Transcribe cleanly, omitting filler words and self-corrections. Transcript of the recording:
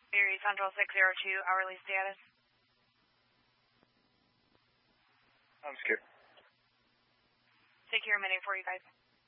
Erie Central 602, hourly status. I'm scared. Take care a minute for you guys.